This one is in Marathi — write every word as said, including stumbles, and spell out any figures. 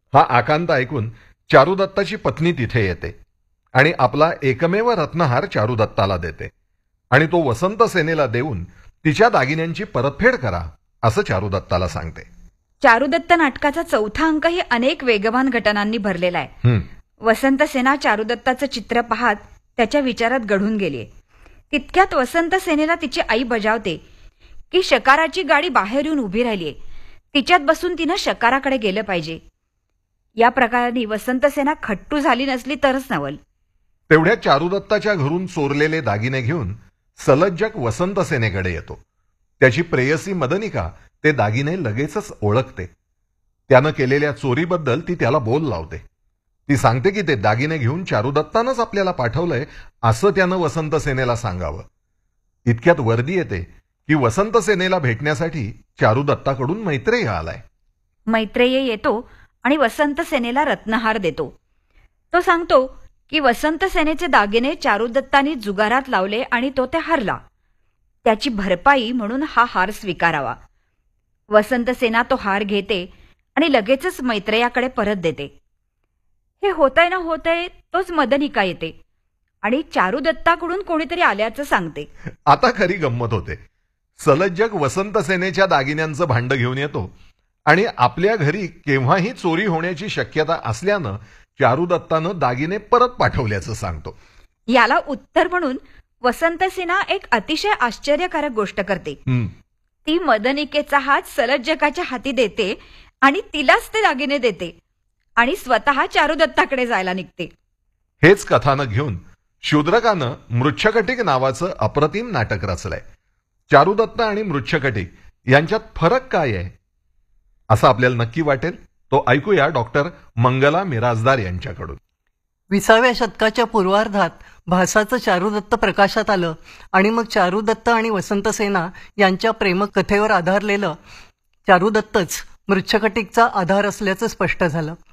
हा आकांत ऐकून चारुदत्ताची पत्नी तिथे येते आणि आपला एकमेव रत्नहार चारुदत्ताला देते आणि तो वसंत सेनेला देऊन तिच्या दागिन्यांची परतफेड करा असं चारुदत्ताला सांगते. चारुदत्त नाटकाचा चौथा अंकही अनेक वेगवान घटनांनी भरलेला आहे. वसंत सेना चारुदत्ताचं चित्र पाहत त्याच्या विचारात गढून गेली. तितक्यात वसंत सेनेला तिची आई बजावते की शकाराची गाडी बाहेर येऊन उभी राहिलीये, तिच्यात बसून तिनं शकाराकडे गेलं पाहिजे. या प्रकाराने वसंत सेना खट्टू झाली नसली तरच नवल. तेवढ्या चारुदत्ताच्या घरून चोरलेले दागिने घेऊन सलज्जक वसंत सेनेकडे येतो. त्याची प्रेयसी मदनिका ते दागिने लगेचच ओळखते. त्यानं केलेल्या चोरीबद्दल ती त्याला बोल लावते. ती सांगते की ते दागिने घेऊन चारुदत्तानंच आपल्याला पाठवलंय असं त्यानं वसंत सेनेला सांगावं. इतक्यात वर्दी येते की वसंत सेनेला भेटण्यासाठी चारुदत्ताकडून मैत्रेय आलाय. मैत्रेय येतो आणि वसंत सेनेला रत्नहार देतो. तो सांगतो की वसंत सेनेचे दागिने चारुदत्तानी जुगारात लावले आणि तो ते हरला. त्याची भरपाई म्हणून हा हार स्वीकारावा. वसंत सेना तो हार घेते आणि लगेचच मैत्रेयाकडे परत देते. हे होतंय ना होतंय तोच मदनिका येते आणि चारुदत्ताकडून कोणीतरी आल्याचं सांगते. आता खरी गंमत होते. सलज्जक वसंत सेनेच्या दागिन्यांचं भांड घेऊन येतो आणि आपल्या घरी केव्हाही चोरी होण्याची शक्यता असल्यानं चारुदत्तानं दागिने परत पाठवल्याचं सांगतो. याला उत्तर म्हणून वसंत सेना एक अतिशय आश्चर्यकारक गोष्ट करते. ती मदनिकेचा हात सलज्जकाच्या हाती देते आणि तिलाच ते दागिने देते आणि स्वतः चारुदत्ताकडे जायला निघते. हेच कथानक घेऊन शूद्रकानं मृच्छकटिक नावाचं अप्रतिम नाटक रचलंय. चारुदत्त आणि मृच्छकटिक यांच्यात फरक काय आहे असं आपल्याला नक्की वाटेल. तो ऐकूया डॉक्टर मंगला मिराजदार यांच्याकडून. विसाव्या शतकाच्या पूर्वार्धात भासाचं चारुदत्त प्रकाशात आलं आणि मग चारुदत्त आणि वसंत सेना यांच्या प्रेमकथेवर आधारलेलं चारुदत्तच मृच्छकटिकचा आधार असल्याचं स्पष्ट झालं.